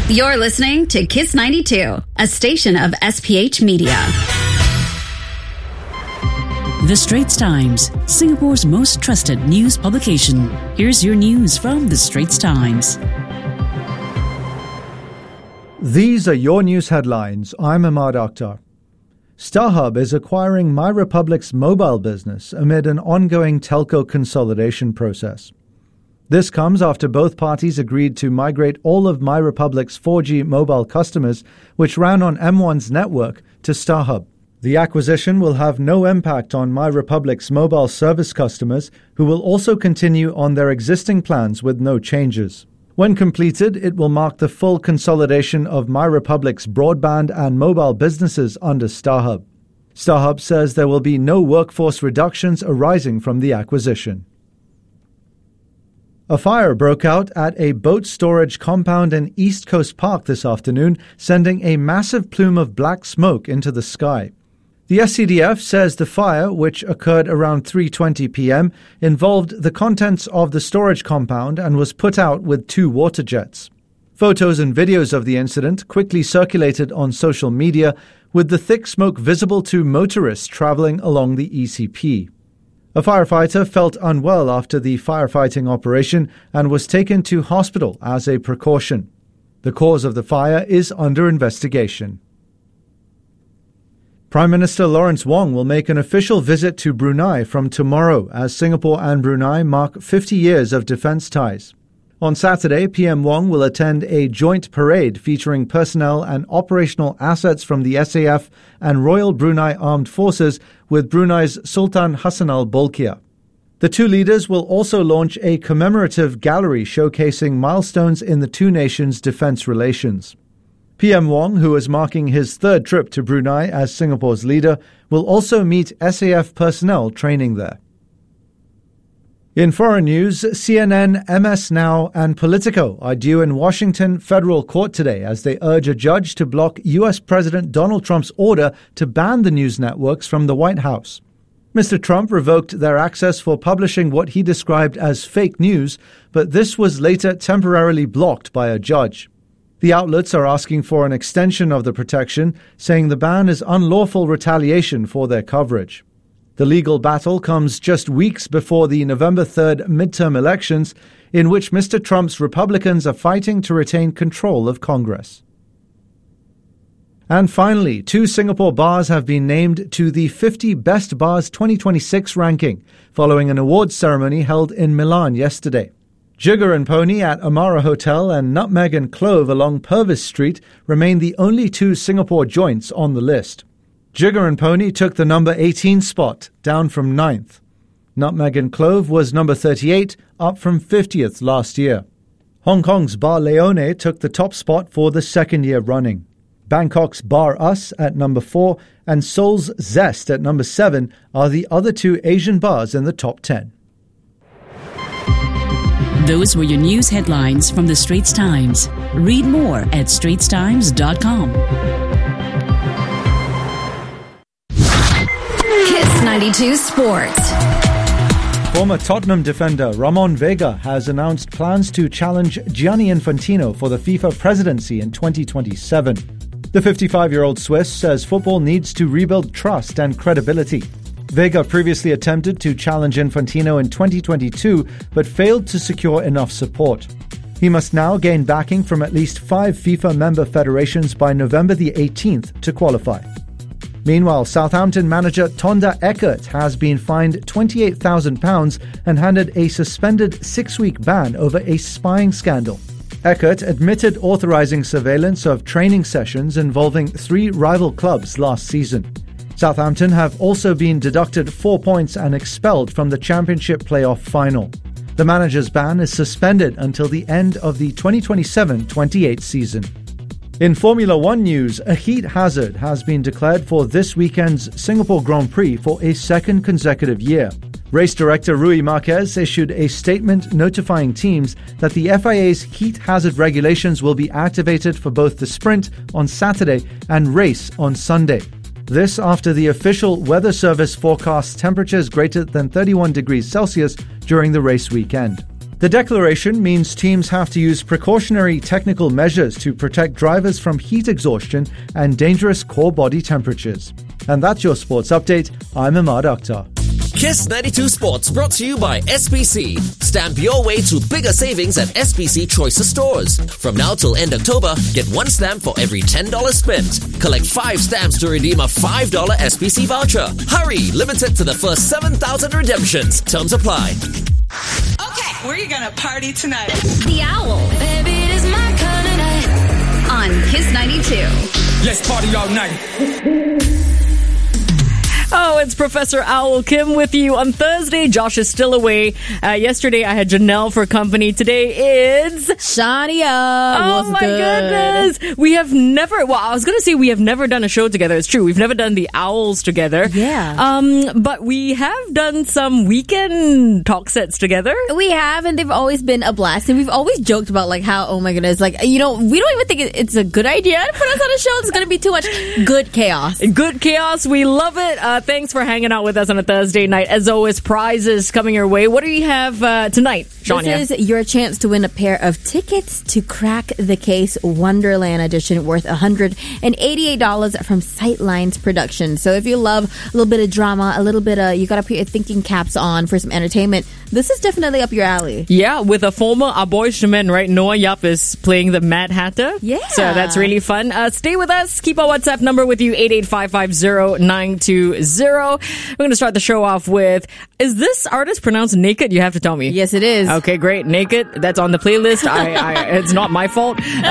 You're listening to Kiss 92, a station of SPH Media. The Straits Times, Singapore's most trusted news publication. Here's your news from The Straits Times. These are your news headlines. I'm Ahmad Akhtar. StarHub is acquiring MyRepublic's mobile business amid an ongoing telco consolidation process. This comes after both parties agreed to migrate all of MyRepublic's 4G mobile customers, which ran on M1's network, to StarHub. The acquisition will have no impact on MyRepublic's mobile service customers, who will also continue on their existing plans with no changes. When completed, it will mark the full consolidation of MyRepublic's broadband and mobile businesses under StarHub. StarHub says there will be no workforce reductions arising from the acquisition. A fire broke out at a boat storage compound in East Coast Park this afternoon, sending a massive plume of black smoke into the sky. The SCDF says the fire, which occurred around 3:20 p.m., involved the contents of the storage compound and was put out with 2 water jets. Photos and videos of the incident quickly circulated on social media, with the thick smoke visible to motorists traveling along the ECP. A firefighter felt unwell after the firefighting operation and was taken to hospital as a precaution. The cause of the fire is under investigation. Prime Minister Lawrence Wong will make an official visit to Brunei from tomorrow as Singapore and Brunei mark 50 years of defence ties. On Saturday, PM Wong will attend a joint parade featuring personnel and operational assets from the SAF and Royal Brunei Armed Forces with Brunei's Sultan Hassan Al Bolkiah. The two leaders will also launch a commemorative gallery showcasing milestones in the two nations' defence relations. PM Wong, who is marking his 3rd trip to Brunei as Singapore's leader, will also meet SAF personnel training there. In foreign news, CNN, MS Now, and Politico are due in Washington federal court today as they urge a judge to block U.S. President Donald Trump's order to ban the news networks from the White House. Mr. Trump revoked their access for publishing what he described as fake news, but this was later temporarily blocked by a judge. The outlets are asking for an extension of the protection, saying the ban is unlawful retaliation for their coverage. The legal battle comes just weeks before the November 3rd midterm elections, in which Mr. Trump's Republicans are fighting to retain control of Congress. And finally, 2 Singapore bars have been named to the 50 Best Bars 2026 ranking, following an awards ceremony held in Milan yesterday. Jigger and Pony at Amara Hotel and Nutmeg and Clove along Purvis Street remain the only 2 Singapore joints on the list. Jigger and Pony took the number 18 spot, down from 9th. Nutmeg and Clove was number 38, up from 50th last year. Hong Kong's Bar Leone took the top spot for the 2nd year running. Bangkok's Bar Us at number 4 and Seoul's Zest at number 7 are the other 2 Asian bars in the top 10. Those were your news headlines from The Straits Times. Read more at straitstimes.com. Kiss 92 Sports. Former Tottenham defender Ramon Vega has announced plans to challenge Gianni Infantino for the FIFA presidency in 2027. The 55-year-old Swiss says football needs to rebuild trust and credibility. Vega previously attempted to challenge Infantino in 2022 but failed to secure enough support. He must now gain backing from at least 5 FIFA member federations by November the 18th to qualify. Meanwhile, Southampton manager Tonda Eckert has been fined £28,000 and handed a suspended 6-week ban over a spying scandal. Eckert admitted authorizing surveillance of training sessions involving 3 rival clubs last season. Southampton have also been deducted 4 points and expelled from the Championship playoff final. The manager's ban is suspended until the end of the 2027-28 season. In Formula One news, a heat hazard has been declared for this weekend's Singapore Grand Prix for a 2nd consecutive year. Race director Rui Marquez issued a statement notifying teams that the FIA's heat hazard regulations will be activated for both the sprint on Saturday and race on Sunday. This after the official weather service forecasts temperatures greater than 31 degrees Celsius during the race weekend. The declaration means teams have to use precautionary technical measures to protect drivers from heat exhaustion and dangerous core body temperatures. And that's your sports update. I'm Ahmad Akhtar. Kiss 92 Sports brought to you by SPC. Stamp your way to bigger savings at SPC Choices stores. From now till end October, get one stamp for every $10 spent. Collect 5 stamps to redeem a $5 SPC voucher. Hurry! Limited to the first 7,000 redemptions. Terms apply. Okay, where are you gonna party tonight? The Owl. Baby, it is my kind of night. On Kiss 92. Let's party all night. Oh, it's Professor Owl Kim with you on Thursday. Josh is still away. Yesterday, I had Janelle for company. Today, it's Shania. Oh my goodness. We have never, well, I was going to say we have never done a show together. It's true. We've never done the Owls together. Yeah. But we have done some weekend talk sets together. We have, and they've always been a blast. And we've always joked about like how, oh my goodness, like, we don't even think it's a good idea to put us on a show. It's going to be too much good chaos. Good chaos. We love it. Thanks for hanging out with us on a Thursday night. As always, prizes coming your way. What do you have tonight, Shania? This is your chance to win a pair of tickets to Crack the Case Wonderland edition worth $188 from Sightlines Productions. So if you love a little bit of drama, a little bit of, you got to put your thinking caps on for some entertainment, this is definitely up your alley. Yeah, with a former A Boyz II Men, right? Noah Yap is playing the Mad Hatter. Yeah. So that's really fun. Stay with us. Keep our WhatsApp number with you, 88550-920. We're going to start the show off with, is this artist pronounced Naked? You have to tell me. Yes, it is. Okay, great. Naked. That's on the playlist. It's not my fault.